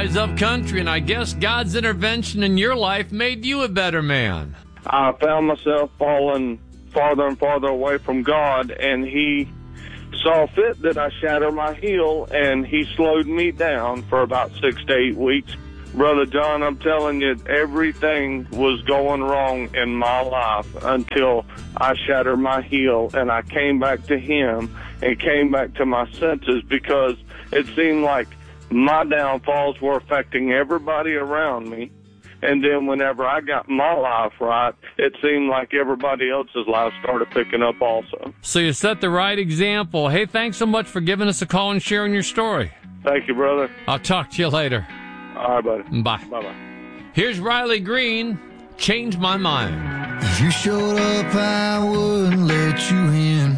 Rise Up Country, and I guess God's intervention in your life made you a better man. I found myself falling farther and farther away from God, and He saw fit that I shatter my heel, and He slowed me down for about 6 to 8 weeks. Brother John, I'm telling you, everything was going wrong in my life until I shattered my heel and I came back to Him and came back to my senses, because it seemed like my downfalls were affecting everybody around me. And then whenever I got my life right, it seemed like everybody else's life started picking up also. So you set the right example. Hey, thanks so much for giving us a call and sharing your story. Thank you, brother. I'll talk to you later. All right, buddy. Bye. Bye-bye. Here's Riley Green, Change My Mind. If you showed up, I wouldn't let you in.